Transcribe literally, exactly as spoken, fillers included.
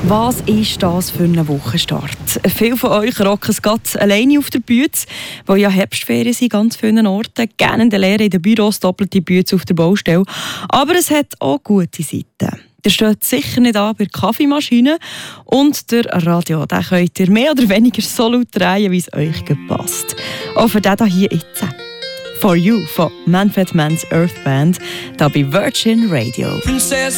Was ist das für ein Wochenstart? Viele von euch rocken es gerade alleine auf der Bühne, weil ja Herbstferien sind ganz vielen Orten. Gerne in der Lehre, in den Büros, doppelte Bühne auf der Baustelle. Aber es hat auch gute Seiten. Ihr steht sicher nicht an bei der Kaffeemaschine und der Radio. Den könnt ihr mehr oder weniger so laut drehen, wie es euch passt. Auch für den hier jetzt. For You von Manfred Mann's Earth Band, da bei Virgin Radio.